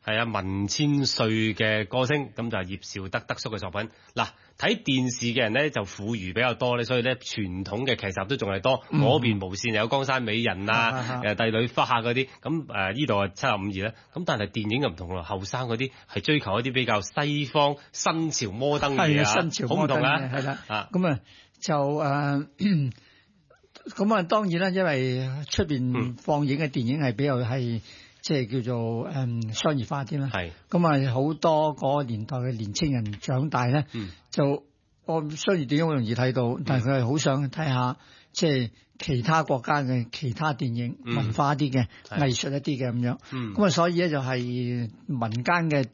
係啊，文千歲嘅歌聲，咁就係葉紹德德叔嘅作品。嗱，睇電視嘅人咧就婦孺比較多咧，所以咧傳統嘅劇集都仲係多。嗰邊無線有江山美人啊、帝女花嗰啲，咁呢度係752咧。咁但係電影就唔同啦，後生嗰啲係追求一啲比較西方新潮摩登嘅嘢啊， 新潮摩登嘅係啦。咁啊就咁啊當然啦，因為出邊放映嘅電影係比較係。即係叫做商業化啲啦，咁啊好多嗰個年代嘅年青人長大咧，就我商業電影好容易睇到，但係佢係好想睇下即係其他國家嘅其他電影文化啲嘅藝術一啲嘅咁樣，咁啊所以咧就係民間嘅。